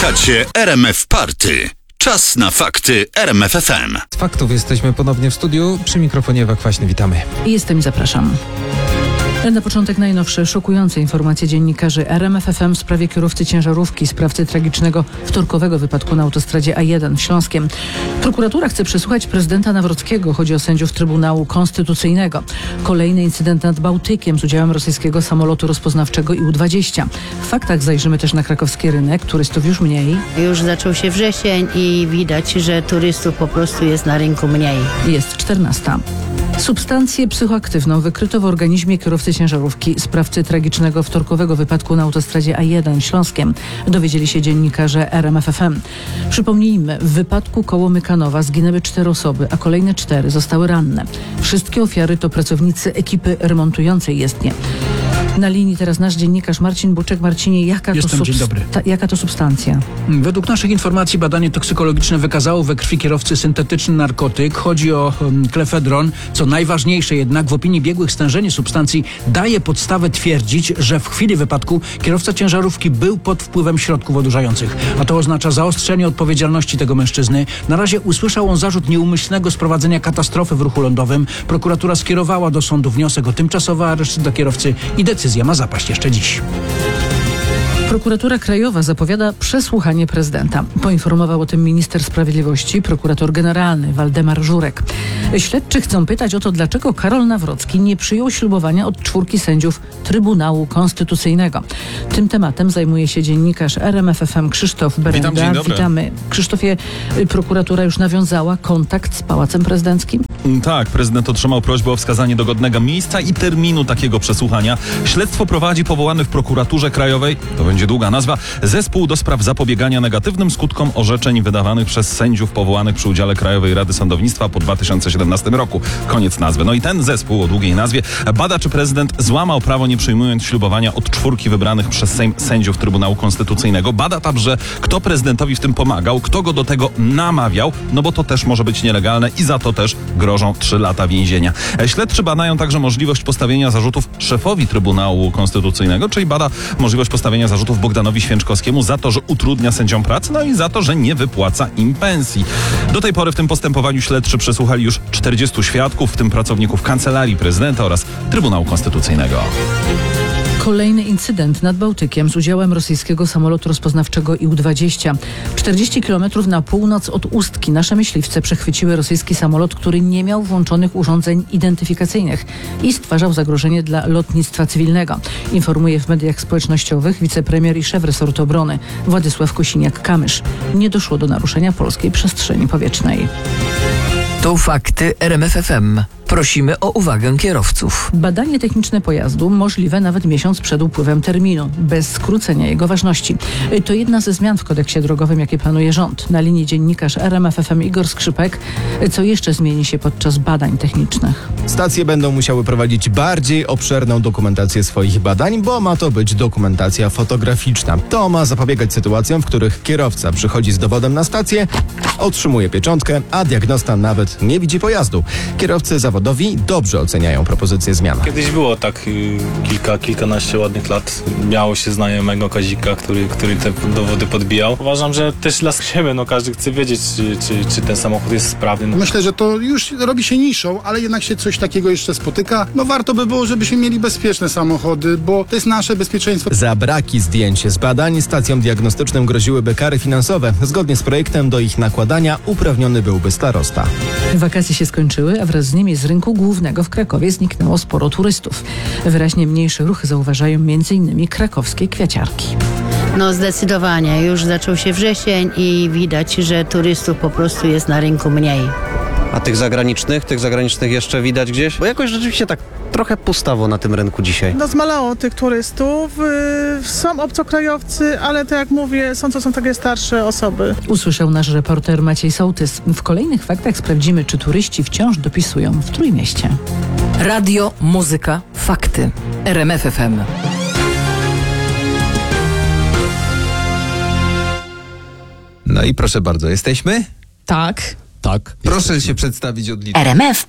Słuchacie RMF Party. Czas na fakty RMF FM. Z faktów jesteśmy ponownie w studiu. Przy mikrofonie Ewa Kwaśny, witamy. Jestem i zapraszam. Na początek najnowsze, szokujące informacje dziennikarzy RMF FM w sprawie kierowcy ciężarówki, sprawcy tragicznego wtorkowego wypadku na autostradzie A1 w Śląskiem. Prokuratura chce przesłuchać prezydenta Nawrockiego. Chodzi o sędziów Trybunału Konstytucyjnego. Kolejny incydent nad Bałtykiem z udziałem rosyjskiego samolotu rozpoznawczego Ił-20. W faktach zajrzymy też na krakowski rynek. Turystów już mniej. Już zaczął się wrzesień i widać, że turystów po prostu jest na rynku mniej. Jest 14. Substancję psychoaktywną wykryto w organizmie kierowcy ciężarówki, sprawcy tragicznego wtorkowego wypadku na autostradzie A1 Śląskiem, dowiedzieli się dziennikarze RMF FM. Przypomnijmy, w wypadku koło Mykanowa zginęły 4 osoby, a kolejne 4 zostały ranne. Wszystkie ofiary to pracownicy ekipy remontującej jezdnię. Na linii teraz nasz dziennikarz Marcin Buczek. Marcinie, jaka to substancja? Według naszych informacji badanie toksykologiczne wykazało we krwi kierowcy syntetyczny narkotyk. Chodzi o klefedron. Co najważniejsze jednak, w opinii biegłych stężenie substancji daje podstawę twierdzić, że w chwili wypadku kierowca ciężarówki był pod wpływem środków odurzających. A to oznacza zaostrzenie odpowiedzialności tego mężczyzny. Na razie usłyszał on zarzut nieumyślnego sprowadzenia katastrofy w ruchu lądowym. Prokuratura skierowała do sądu wniosek o tymczasowy areszt dla kierowcy i decyzja ma zapaść jeszcze dziś. Prokuratura Krajowa zapowiada przesłuchanie prezydenta. Poinformował o tym minister sprawiedliwości, prokurator generalny Waldemar Żurek. Śledczy chcą pytać o to, dlaczego Karol Nawrocki nie przyjął ślubowania od 4 sędziów Trybunału Konstytucyjnego. Tym tematem zajmuje się dziennikarz RMF FM Krzysztof Berenda. Witam, dzień dobry. Witamy. Krzysztofie, prokuratura już nawiązała kontakt z Pałacem Prezydenckim? Tak, prezydent otrzymał prośbę o wskazanie dogodnego miejsca i terminu takiego przesłuchania. Śledztwo prowadzi powołany w prokuraturze krajowej, to będzie długa nazwa, Zespół do spraw zapobiegania negatywnym skutkom orzeczeń wydawanych przez sędziów powołanych przy udziale Krajowej Rady Sądownictwa po 2017 roku. Koniec nazwy. No i ten zespół o długiej nazwie bada, czy prezydent złamał prawo, nie przyjmując ślubowania od 4 wybranych przez Sejm sędziów Trybunału Konstytucyjnego. Bada także, kto prezydentowi w tym pomagał, kto go do tego namawiał, no bo to też może być nielegalne i za to też grożą 3 lata więzienia. Śledczy badają także możliwość postawienia zarzutów szefowi Trybunału Konstytucyjnego, czyli bada możliwość postawienia zarzutów Bogdanowi Święczkowskiemu za to, że utrudnia sędziom pracę, no i za to, że nie wypłaca im pensji. Do tej pory w tym postępowaniu śledczy przesłuchali już 40 świadków, w tym pracowników Kancelarii Prezydenta oraz Trybunału Konstytucyjnego. Kolejny incydent nad Bałtykiem z udziałem rosyjskiego samolotu rozpoznawczego Ił-20. 40 km na północ od Ustki nasze myśliwce przechwyciły rosyjski samolot, który nie miał włączonych urządzeń identyfikacyjnych i stwarzał zagrożenie dla lotnictwa cywilnego. Informuje w mediach społecznościowych wicepremier i szef resortu obrony Władysław Kosiniak-Kamysz. Nie doszło do naruszenia polskiej przestrzeni powietrznej. To fakty RMF FM. Prosimy o uwagę kierowców. Badanie techniczne pojazdu możliwe nawet miesiąc przed upływem terminu, bez skrócenia jego ważności. To jedna ze zmian w kodeksie drogowym, jakie planuje rząd. Na linii dziennikarz RMF FM Igor Skrzypek. Co jeszcze zmieni się podczas badań technicznych? Stacje będą musiały prowadzić bardziej obszerną dokumentację swoich badań, bo ma to być dokumentacja fotograficzna. To ma zapobiegać sytuacjom, w których kierowca przychodzi z dowodem na stację, otrzymuje pieczątkę, a diagnosta nawet nie widzi pojazdu. Kierowcy zawodowi dobrze oceniają propozycję zmian. Kiedyś było tak kilkanaście ładnych lat. Miało się znajomego Kazika, który te dowody podbijał. Uważam, że też dla siebie, każdy chce wiedzieć, czy ten samochód jest sprawny. Myślę, że to już robi się niszą, ale jednak się coś takiego jeszcze spotyka. Warto by było, żebyśmy mieli bezpieczne samochody, bo to jest nasze bezpieczeństwo. Za braki zdjęć z badań stacjom diagnostycznym groziłyby kary finansowe. Zgodnie z projektem do ich nakładania uprawniony byłby starosta. Wakacje się skończyły, a wraz z nimi z rynku głównego w Krakowie zniknęło sporo turystów. Wyraźnie mniejszy ruch zauważają m.in. krakowskie kwiaciarki. Zdecydowanie. Już zaczął się wrzesień i widać, że turystów po prostu jest na rynku mniej. A tych zagranicznych jeszcze widać gdzieś? Bo jakoś rzeczywiście tak trochę pustawo na tym rynku dzisiaj. Zmalało tych turystów. Są obcokrajowcy, ale tak jak mówię, to są takie starsze osoby. Usłyszał nasz reporter Maciej Sołtys. W kolejnych faktach sprawdzimy, czy turyści wciąż dopisują w Trójmieście. Radio, muzyka, fakty. RMF FM. No i proszę bardzo, jesteśmy? Tak. Proszę się przedstawić od liczby. RMF